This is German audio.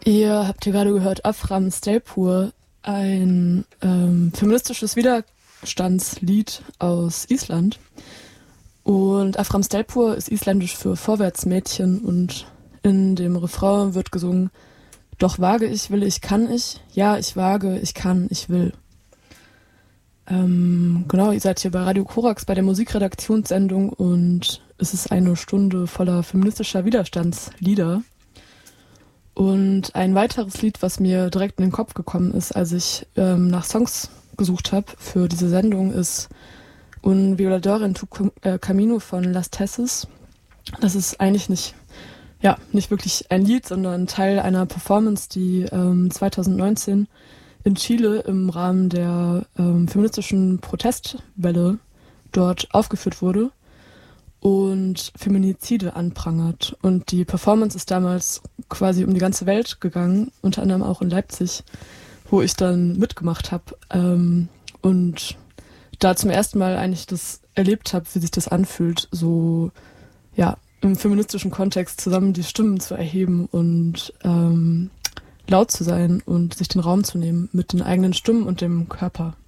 Ihr habt hier gerade gehört Afram Stelpur, ein feministisches Widerstandslied aus Island. Und Afram Stelpur ist isländisch für Vorwärtsmädchen und in dem Refrain wird gesungen: Doch wage ich, will ich, kann ich, ja, ich wage, ich kann, ich will. Genau, ihr seid hier bei Radio Korax bei der Musikredaktionssendung und es ist eine Stunde voller feministischer Widerstandslieder. Und ein weiteres Lied, was mir direkt in den Kopf gekommen ist, als ich nach Songs gesucht habe für diese Sendung, ist Un Violador en tu Camino von Las Tesis. Das ist eigentlich nicht wirklich ein Lied, sondern Teil einer Performance, die 2019 in Chile im Rahmen der feministischen Protestwelle dort aufgeführt wurde und Feminizide anprangert. Und die Performance ist damals quasi um die ganze Welt gegangen, unter anderem auch in Leipzig, wo ich dann mitgemacht habe und da zum ersten Mal eigentlich das erlebt habe, wie sich das anfühlt, so im feministischen Kontext zusammen die Stimmen zu erheben und laut zu sein und sich den Raum zu nehmen mit den eigenen Stimmen und dem Körper.